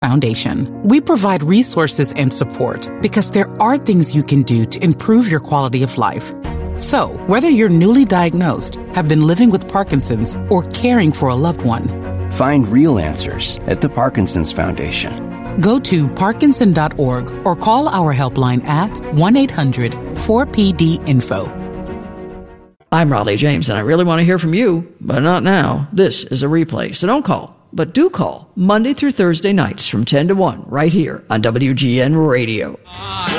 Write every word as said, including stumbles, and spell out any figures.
Foundation. We provide resources and support because there are things you can do to improve your quality of life. So, whether you're newly diagnosed, have been living with Parkinson's, or caring for a loved one, find real answers at the Parkinson's Foundation. Go to Parkinson dot org or call our helpline at one eight hundred four P D info. I'm Raleigh James, and I really want to hear from you, but not now. This is a replay, so don't call, but do call Monday through Thursday nights from ten to one right here on W G N Radio.